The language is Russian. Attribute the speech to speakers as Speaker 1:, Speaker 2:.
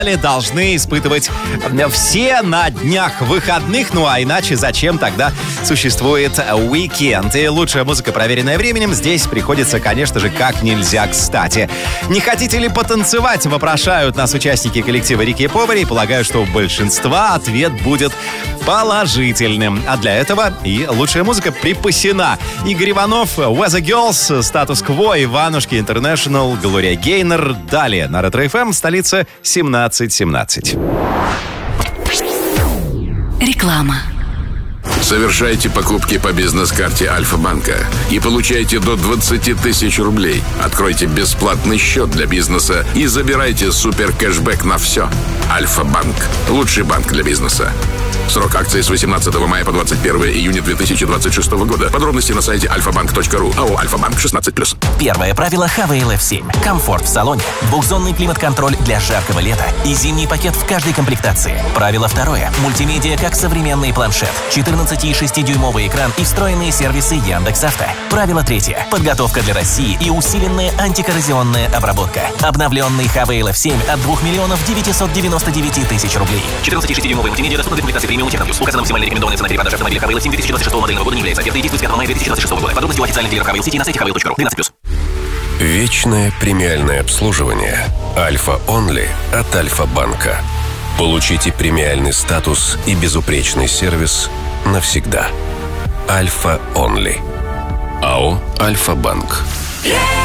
Speaker 1: должны испытывать все на днях выходных, ну а иначе зачем тогда существует уикенд? И лучшая музыка, проверенная временем, здесь приходится, конечно же, как нельзя кстати. Не хотите ли потанцевать? Вопрошают нас участники коллектива Рики Повари, и полагаю, что у большинства ответ будет положительным. А для этого и лучшая музыка припасена. Игорь Иванов, Weather Girls, Статус-Кво, Иванушки Интернешнл, Глория Гейнер. Далее на Ретро-ФМ, столица 1717.
Speaker 2: Реклама.
Speaker 3: Совершайте покупки по бизнес-карте Альфа-банка и получайте до 20 тысяч рублей. Откройте бесплатный счет для бизнеса и забирайте супер-кэшбэк на все. Альфа-банк. Лучший банк для бизнеса. Срок акции с 18 мая по 21 июня 2026 года. Подробности на сайте alfabank.ru. АО «Альфа-банк» 16+.
Speaker 4: Первое правило Havail F7. Комфорт в салоне, двухзонный климат-контроль для жаркого лета и зимний пакет в каждой комплектации. Правило второе. Мультимедиа как современный планшет, 14,6-дюймовый экран и встроенные сервисы Яндекс.Авто. Правило третье. Подготовка для России и усиленная антикоррозионная обработка. Обновленный Havail F7 от 2 999 000 рублей. 14,6-дюймовый мультимедиа доступны для комплектации премиум Техноплюс. Указана максимальная рекомендованная цена передачи автомобиля Havail F7 2026 модельного года не является офертой и действует с 5 мая 2026 года. Подробности у официальных дилеров Havail City на сайте havail.ru. 12+.
Speaker 5: Вечное премиальное обслуживание Альфа Онли от Альфа-банка. Получите премиальный статус и безупречный сервис навсегда. Альфа Онли. АО «Альфа-банк».